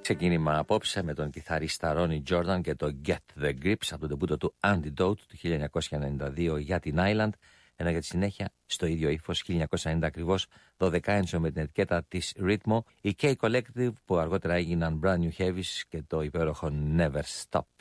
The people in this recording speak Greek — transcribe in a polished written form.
Ξεκίνημα απόψε με τον κιθαρίστα Ronnie Jordan και το Get the Grips από το ντεμπούτο του Antidote του 1992 για την Island, ενώ για τη συνέχεια στο ίδιο ύφος 1990 ακριβώς 12 με την ετικέτα της Rhythmo, η K Collective που αργότερα έγιναν Brand New Heavies και το υπέροχο Never Stop.